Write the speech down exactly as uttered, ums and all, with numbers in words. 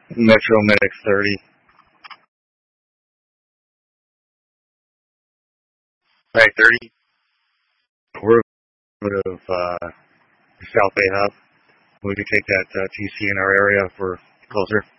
Metro Medic thirty. Right, thirty. We're out of uh, South Bay Hub. We could take that uh, T C in our area if we're closer.